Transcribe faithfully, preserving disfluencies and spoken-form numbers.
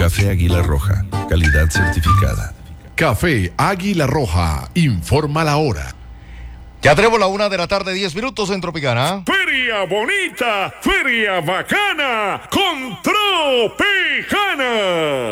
Café Águila Roja, calidad certificada. Café Águila Roja, informa la hora. Ya tenemos la una de la tarde, diez minutos en Tropicana. Feria bonita, feria bacana, con Tropicana.